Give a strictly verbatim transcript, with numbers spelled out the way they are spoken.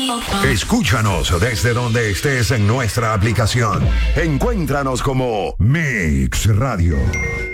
Escúchanos desde donde estés en nuestra aplicación. Encuéntranos como Mix Radio.